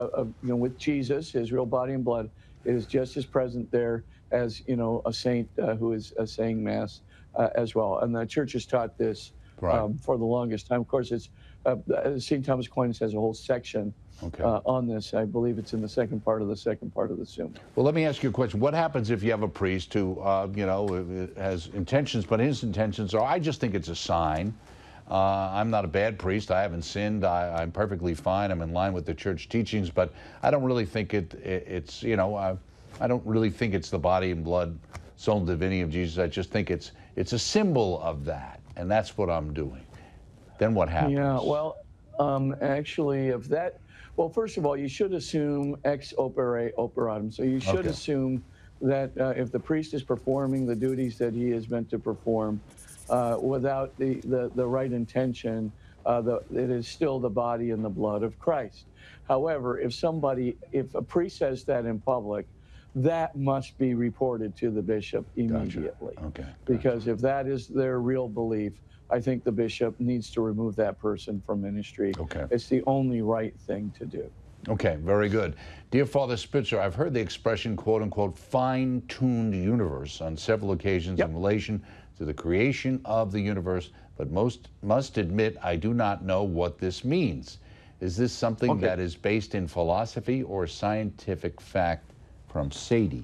with Jesus, his real body and blood, is just as present there as a saint who is saying mass as well. And the church has taught this Right. for the longest time. Of course, it's St. Thomas Aquinas has a whole section Okay. on this. I believe it's in the second part of the Summa. Well, let me ask you a question. What happens if you have a priest who, has intentions, but his intentions are, I just think it's a sign. I'm not a bad priest. I haven't sinned. I'm perfectly fine. I'm in line with the church teachings, but I don't really think it's I don't really think it's the body and blood, soul and divinity of Jesus. I just think it's a symbol of that, and that's what I'm doing. Then what happens? Yeah, well, actually, if that, well, first of all, you should assume ex opere operatum. So you should assume that if the priest is performing the duties that he is meant to perform without the right intention, it is still the body and the blood of Christ. However, if a priest says that in public, that must be reported to the bishop immediately. Gotcha. Okay. Because if that is their real belief, I think the bishop needs to remove that person from ministry. Okay. It's the only right thing to do. Okay, very good. Dear Father Spitzer, I've heard the expression, quote unquote, fine-tuned universe on several occasions in relation to the creation of the universe, but must admit I do not know what this means. Is this something that is based in philosophy or scientific fact? From Sadie.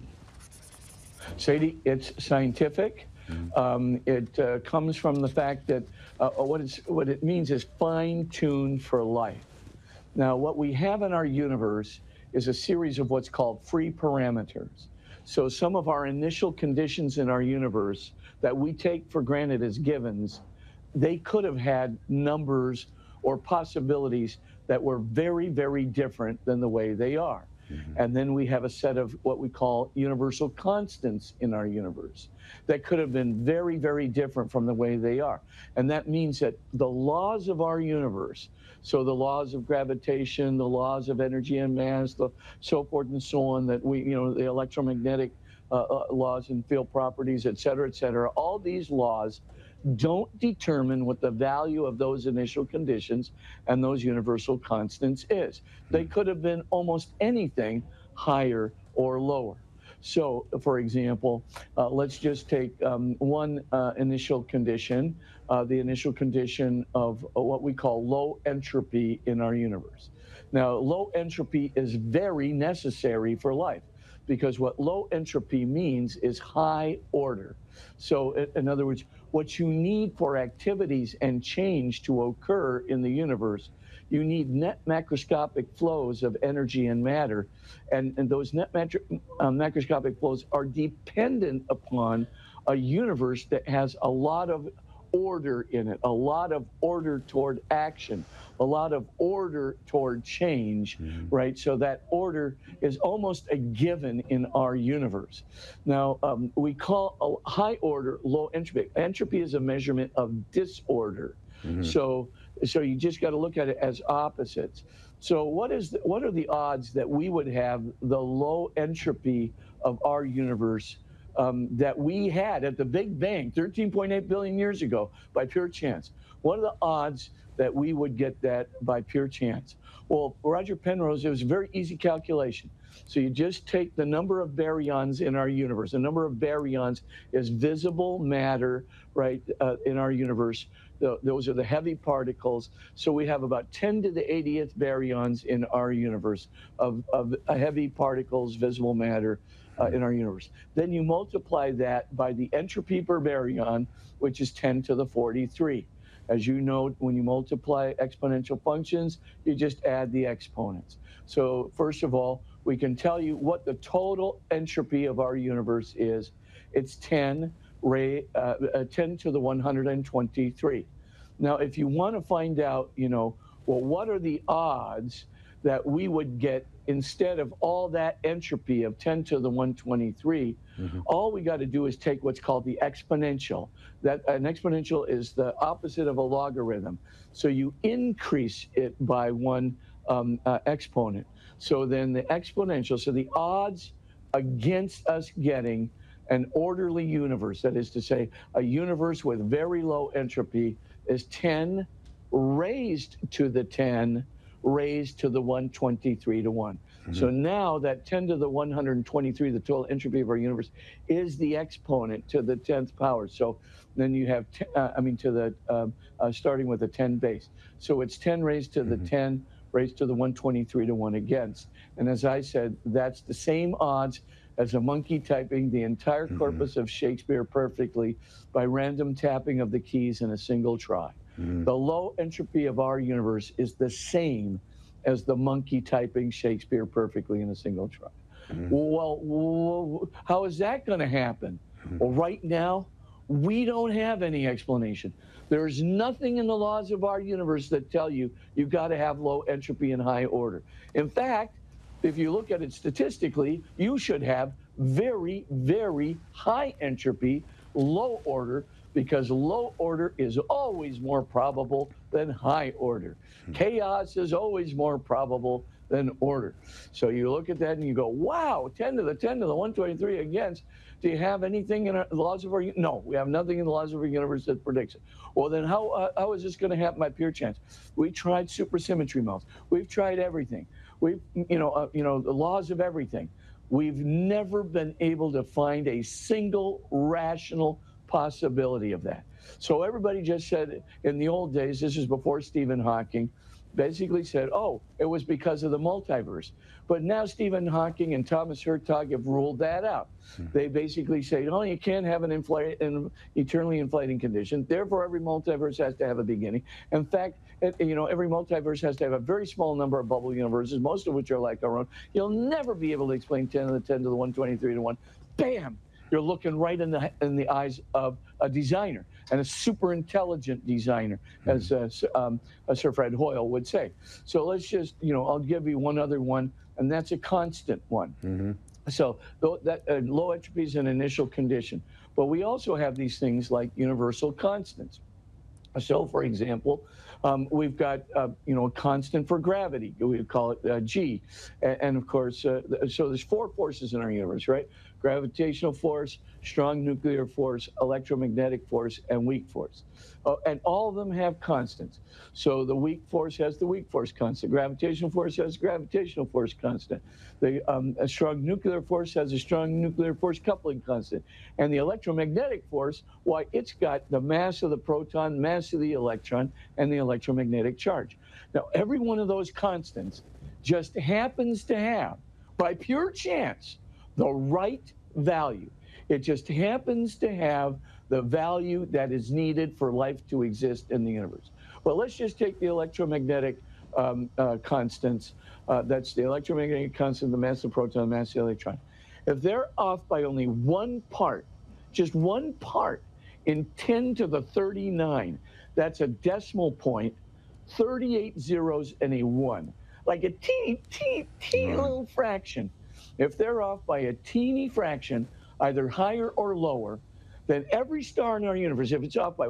Sadie, it's scientific. It comes from the fact that what it means is fine-tuned for life. Now, what we have in our universe is a series of what's called free parameters. So some of our initial conditions in our universe that we take for granted as givens, they could have had numbers or possibilities that were very, very different than the way they are. And then we have a set of what we call universal constants in our universe that could have been very, very different from the way they are. And that means that the laws of our universe, so the laws of gravitation, the laws of energy and mass, so forth and so on, that the electromagnetic laws and field properties, et cetera, all these laws don't determine what the value of those initial conditions and those universal constants is. They could have been almost anything higher or lower. So, for example, let's just take one initial condition, the initial condition of what we call low entropy in our universe. Now, low entropy is very necessary for life, because what low entropy means is high order. So, in other words, what you need for activities and change to occur in the universe, you need net macroscopic flows of energy and matter. And those net macroscopic flows are dependent upon a universe that has a lot of order in it, a lot of order toward action, a lot of order toward change, right? So that order is almost a given in our universe. Now, we call a high order low entropy. Entropy is a measurement of disorder. So you just got to look at it as opposites. So what are the odds that we would have the low entropy of our universe that we had at the Big Bang 13.8 billion years ago by pure chance? What are the odds that we would get that by pure chance? Well, Roger Penrose, it was a very easy calculation. So you just take the number of baryons in our universe. The number of baryons is visible matter, right, in our universe. Those are the heavy particles. So we have about 10 to the 80th baryons in our universe of heavy particles, visible matter in our universe. Then you multiply that by the entropy per baryon, which is 10 to the 43. As you know, when you multiply exponential functions, you just add the exponents. So first of all, we can tell you what the total entropy of our universe is. It's 10 to the 123. Now, if you want to find out, well, what are the odds that we would get, instead of all that entropy of 10 to the 123, all we got to do is take what's called the exponential. That an exponential is the opposite of a logarithm. So you increase it by one exponent. So then the exponential, so the odds against us getting an orderly universe, that is to say, a universe with very low entropy, is 10 raised to the 10 raised to the 123 to 1. So now that 10 to the 123, the total entropy of our universe, is the exponent to the 10th power. So then you have, to the, starting with a 10 base. So it's 10 raised to the 10 raised to the 123 to 1 against. And as I said, that's the same odds as a monkey typing the entire corpus of Shakespeare perfectly by random tapping of the keys in a single try. The low entropy of our universe is the same as the monkey typing Shakespeare perfectly in a single try. Well, how is that going to happen? Well, right now, we don't have any explanation. There's nothing in the laws of our universe that tell you you've got to have low entropy and high order. In fact, if you look at it statistically, you should have very, very high entropy, low order, because low order is always more probable than high order. Chaos is always more probable than order. So you look at that and you go, wow, 10 to the 10 to the 123 against. Do you have anything in the laws of our universe? No, we have nothing in the laws of our universe that predicts it. Well, then how is this going to happen by pure chance? We tried supersymmetry models. We've tried everything. We've, the laws of everything. We've never been able to find a single rational possibility of that. So everybody just said in the old days, this is before Stephen Hawking, basically said, oh, it was because of the multiverse. But now Stephen Hawking and Thomas Hertog have ruled that out. They basically say, oh, you can't have an eternally inflating condition. Therefore, every multiverse has to have a beginning. In fact, every multiverse has to have a very small number of bubble universes, most of which are like our own. You'll never be able to explain 10 to the 10 to the 123 to 1. Bam! You're looking right in the eyes of a designer, and a super intelligent designer, as Sir Fred Hoyle would say. So let's just, I'll give you one other one, and that's a constant one. So that low entropy is an initial condition. But we also have these things like universal constants. So, for example, we've got, a constant for gravity. We call it G. And of course, so there's 4 forces in our universe, right? Gravitational force, strong nuclear force, electromagnetic force, and weak force. And all of them have constants. So the weak force has the weak force constant. Gravitational force has gravitational force constant. A strong nuclear force has a strong nuclear force coupling constant. And the electromagnetic force, why, it's got the mass of the proton, mass of the electron, and the electromagnetic charge. Now, every one of those constants just happens to have, by pure chance, the right value. It just happens to have the value that is needed for life to exist in the universe. Well, let's just take the electromagnetic constants. That's the electromagnetic constant, the mass of the proton, the mass of the electron. If they're off by only one part, just one part in 10 to the 39, that's a decimal point, 38 zeros and a 1. Like a teeny little fraction. If they're off by a teeny fraction, either higher or lower, then every star in our universe, if it's off by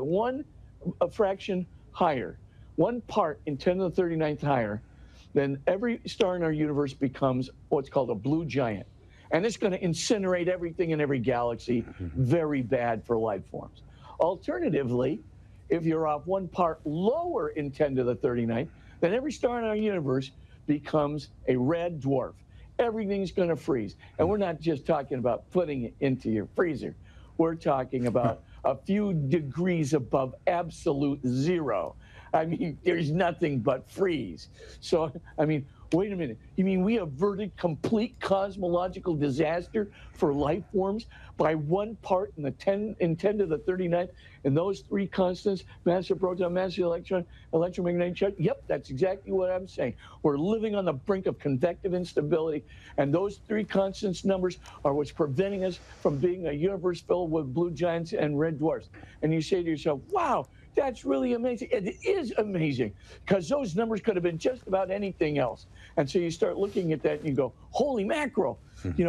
a fraction higher, one part in 10 to the 39th higher, then every star in our universe becomes what's called a blue giant. And it's going to incinerate everything in every galaxy. Very bad for life forms. Alternatively, if you're off one part lower in 10 to the 39th, then every star in our universe becomes a red dwarf. Everything's going to freeze. And we're not just talking about putting it into your freezer. We're talking about a few degrees above absolute zero. I mean, there's nothing but freeze. So, I mean, wait a minute. You mean we averted complete cosmological disaster for life forms by one part in 10 to the 39th, and those 3 constants, mass of proton, mass of electron, electromagnetic charge? Yep, that's exactly what I'm saying. We're living on the brink of convective instability, and those 3 constants numbers are what's preventing us from being a universe filled with blue giants and red dwarfs. And you say to yourself, wow, that's really amazing. It is amazing, because those numbers could have been just about anything else. And so you start looking at that and you go, holy mackerel,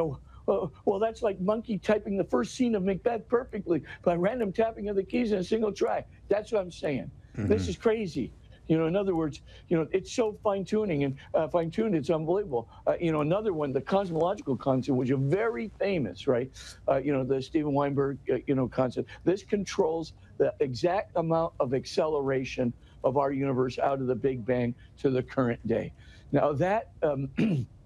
well, that's like monkey typing the first scene of Macbeth perfectly by random tapping of the keys in a single try. That's what I'm saying. This is crazy. In other words, it's so fine-tuning and fine-tuned, it's unbelievable. Another one, the cosmological constant, which is very famous, right? The Steven Weinberg, concept. This controls the exact amount of acceleration of our universe out of the Big Bang to the current day. Now that